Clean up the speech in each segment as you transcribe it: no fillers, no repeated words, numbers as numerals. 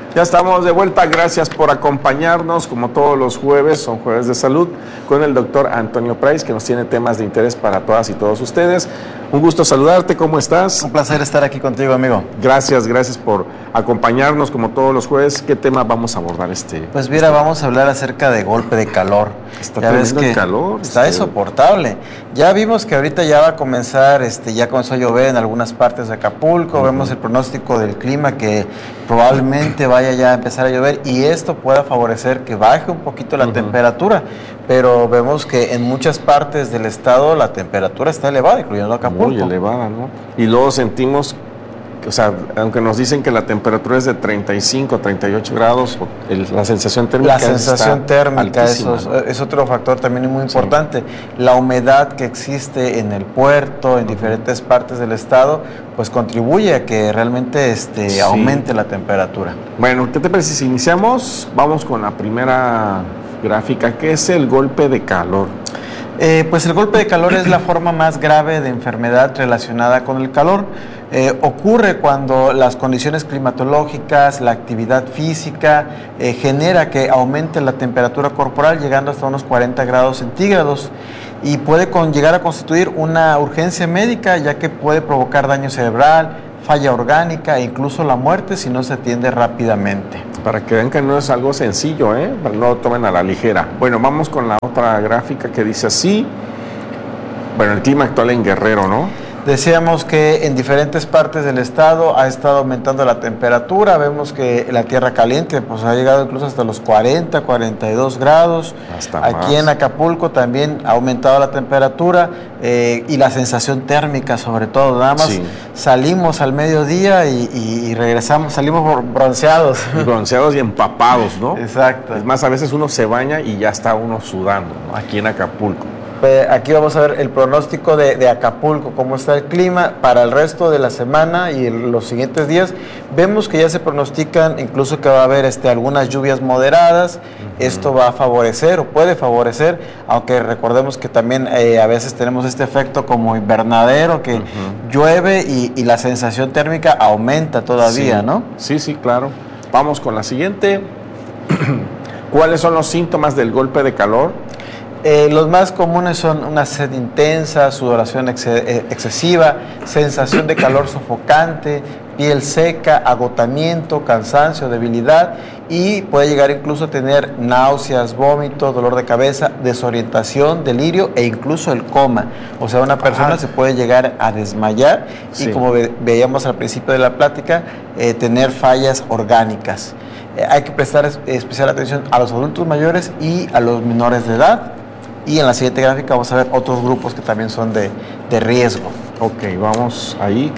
Ya estamos de vuelta, gracias por acompañarnos, como todos los jueves, son jueves de salud, con el doctor Antonio Price, que nos tiene temas de interés para todas y todos ustedes. Un gusto saludarte, ¿cómo estás? Un placer estar aquí contigo, amigo. Gracias por acompañarnos como todos los jueves. ¿Qué tema vamos a abordar Pues mira, vamos a hablar acerca de golpe de calor. Está tremendo el calor. Está insoportable. Ya vimos que ahorita ya va a comenzar, ya comenzó a llover en algunas partes de Acapulco, vemos el pronóstico del clima que probablemente vaya ya a empezar a llover y esto pueda favorecer que baje un poquito la temperatura, pero vemos que en muchas partes del estado la temperatura está elevada, incluyendo Acapulco. Muy elevada, ¿no? Y luego sentimos, o sea, aunque nos dicen que la temperatura es de 35, 38 grados, la sensación térmica La sensación térmica, altísima, eso ¿no? es otro factor también muy importante. La humedad que existe en el puerto, en diferentes partes del estado, pues contribuye a que realmente aumente la temperatura. Bueno, ¿qué te parece si iniciamos? Vamos con la primera gráfica, que es el golpe de calor. Pues el golpe de calor es la forma más grave de enfermedad relacionada con el calor. Ocurre cuando las condiciones climatológicas, la actividad física, genera que aumente la temperatura corporal llegando hasta unos 40 grados centígrados y puede llegar a constituir una urgencia médica, ya que puede provocar daño cerebral, falla orgánica e incluso la muerte si no se atiende rápidamente. Para que vean que no es algo sencillo, para que no lo tomen a la ligera. Bueno, vamos con la otra gráfica que dice así. Bueno, el clima actual en Guerrero, ¿no? Decíamos que en diferentes partes del estado ha estado aumentando la temperatura. Vemos que la tierra caliente pues ha llegado incluso hasta los 40, 42 grados. Hasta Aquí más. en Acapulco también ha aumentado la temperatura y la sensación térmica sobre todo. Nada más salimos al mediodía y regresamos, salimos bronceados. Bronceados y empapados, ¿no? Exacto. Es más, a veces uno se baña y ya está uno sudando, ¿no? Aquí en Acapulco. Aquí vamos a ver el pronóstico de Acapulco, cómo está el clima para el resto de la semana y los siguientes días. Vemos que ya se pronostican incluso que va a haber algunas lluvias moderadas. Esto va a favorecer o puede favorecer, aunque recordemos que también a veces tenemos este efecto como invernadero, que llueve y la sensación térmica aumenta todavía, ¿no? Sí, claro. Vamos con la siguiente. ¿Cuáles son los síntomas del golpe de calor? Los más comunes son una sed intensa, sudoración excesiva, sensación de calor sofocante, piel seca, agotamiento, cansancio, debilidad y puede llegar incluso a tener náuseas, vómitos, dolor de cabeza, desorientación, delirio e incluso el coma. O sea, una persona se puede llegar a desmayar y como veíamos al principio de la plática, tener fallas orgánicas. Hay que prestar especial atención a los adultos mayores y a los menores de edad. Y en la siguiente gráfica vamos a ver otros grupos que también son de riesgo. Ok, vamos ahí.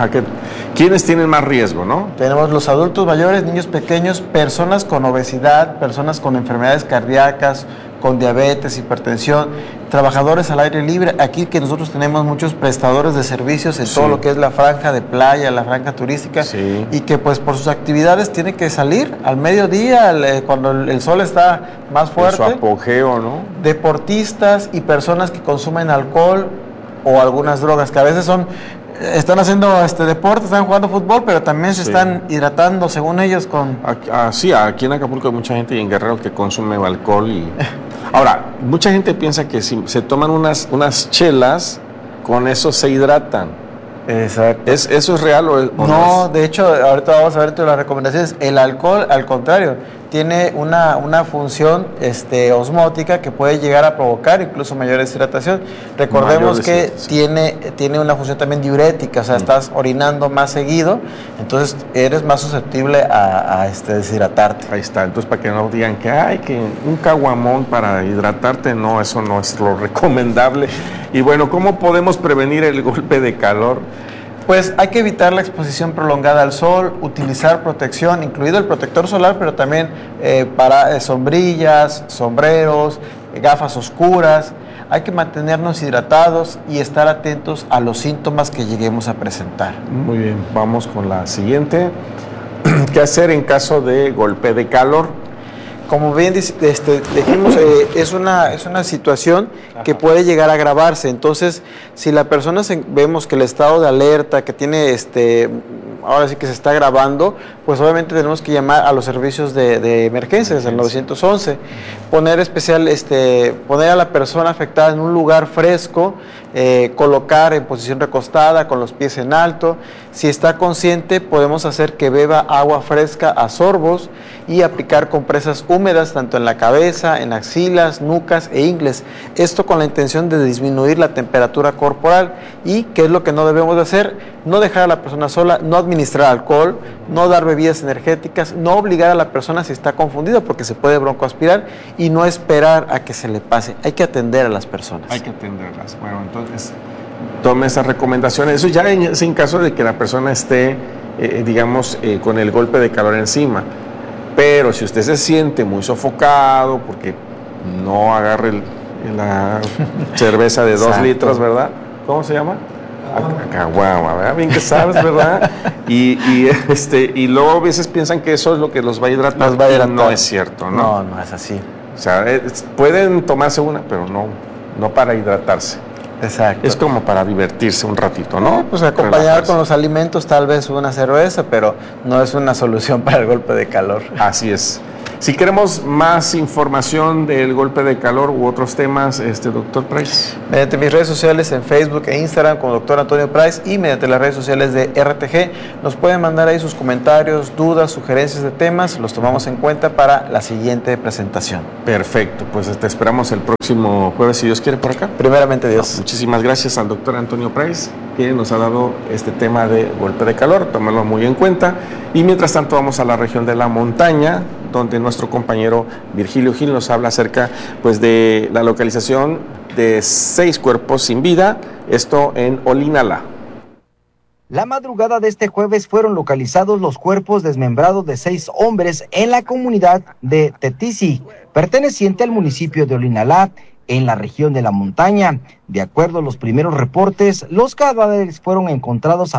¿Quiénes tienen más riesgo, no? Tenemos los adultos mayores, niños pequeños, personas con obesidad, personas con enfermedades cardíacas, con diabetes, hipertensión, trabajadores al aire libre. Aquí que nosotros tenemos muchos prestadores de servicios en todo lo que es la franja de playa, la franja turística, y que pues por sus actividades tienen que salir al mediodía, cuando el sol está más fuerte. En su apogeo, ¿no? Deportistas y personas que consumen alcohol o algunas drogas, que a veces están haciendo deporte, están jugando fútbol, pero también se están hidratando, según ellos, con... Sí, aquí en Acapulco hay mucha gente y en Guerrero que consume alcohol. Ahora, mucha gente piensa que si se toman unas chelas, con eso se hidratan. Exacto. ¿Eso es real o no? No, de hecho, ahorita vamos a ver todas las recomendaciones. El alcohol, al contrario, tiene una función osmótica que puede llegar a provocar incluso mayor deshidratación. Recordemos que tiene una función también diurética, o sea, estás orinando más seguido, entonces eres más susceptible a deshidratarte. Ahí está, entonces para que no digan que un caguamón para hidratarte, no, eso no es lo recomendable. Y bueno, ¿cómo podemos prevenir el golpe de calor? Pues hay que evitar la exposición prolongada al sol, utilizar protección, incluido el protector solar, pero también para sombrillas, sombreros, gafas oscuras. Hay que mantenernos hidratados y estar atentos a los síntomas que lleguemos a presentar. Muy bien, vamos con la siguiente. ¿Qué hacer en caso de golpe de calor? Como bien dijimos, es una situación que puede llegar a agravarse. Entonces, si la persona vemos que el estado de alerta, que tiene ahora sí que se está agravando, pues obviamente tenemos que llamar a los servicios de emergencias, al 911, poner poner a la persona afectada en un lugar fresco, colocar en posición recostada, con los pies en alto. Si está consciente, podemos hacer que beba agua fresca a sorbos y aplicar compresas húmedas tanto en la cabeza, en axilas, nucas e ingles. Esto con la intención de disminuir la temperatura corporal. Y ¿qué es lo que no debemos de hacer? No dejar a la persona sola, no administrar alcohol, no dar bebidas energéticas, no obligar a la persona si está confundida porque se puede broncoaspirar y no esperar a que se le pase. Hay que atender a las personas. Hay que atenderlas. Bueno, entonces tome esas recomendaciones. Eso ya en caso de que la persona esté, con el golpe de calor encima. Pero si usted se siente muy sofocado, porque no agarre la cerveza de 2 litros, ¿verdad? ¿Cómo se llama? Caguama, ¿verdad? Bien que sabes, ¿verdad? Y luego a veces piensan que eso es lo que los va a hidratar. No es cierto, ¿no? No es así. O sea, pueden tomarse una, pero no para hidratarse. Exacto. Es como para divertirse un ratito, ¿no? Pues acompañar con los alimentos, tal vez una cerveza, pero no es una solución para el golpe de calor. Así es. Si queremos más información del golpe de calor u otros temas, doctor Price. Mediante mis redes sociales en Facebook e Instagram como Dr. Antonio Price y mediante las redes sociales de RTG, nos pueden mandar ahí sus comentarios, dudas, sugerencias de temas, los tomamos en cuenta para la siguiente presentación. Perfecto, pues te esperamos el próximo jueves, si Dios quiere, por acá. Primeramente Dios. Muchísimas gracias al doctor Antonio Price, que nos ha dado este tema de golpe de calor, tómalo muy en cuenta. Y mientras tanto vamos a la región de la montaña, donde nuestro compañero Virgilio Gil nos habla acerca pues de la localización de 6 cuerpos sin vida, esto en Olinalá. La madrugada de este jueves fueron localizados los cuerpos desmembrados de 6 hombres en la comunidad de Tetisi, perteneciente al municipio de Olinalá, en la región de la montaña. De acuerdo a los primeros reportes, los cadáveres fueron encontrados